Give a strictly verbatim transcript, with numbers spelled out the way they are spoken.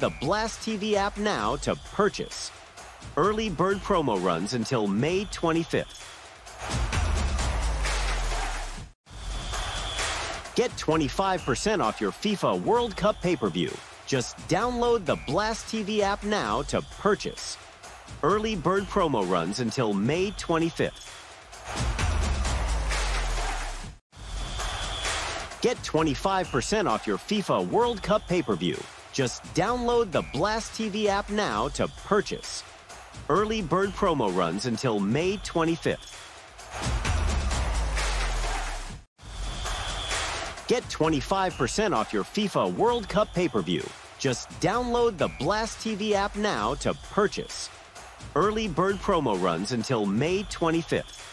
the Blast T V app now to purchase. Early bird promo runs until May twenty-fifth. Get twenty-five percent off your FIFA World Cup pay-per-view. Just download the Blast T V app now to purchase. Early bird promo runs until May twenty-fifth. Get twenty-five percent off your FIFA World Cup pay-per-view. Just download the Blast T V app now to purchase. Early bird promo runs until May twenty-fifth. Get twenty-five percent off your FIFA World Cup pay-per-view. Just download the Blast T V app now to purchase. Early bird promo runs until May twenty-fifth.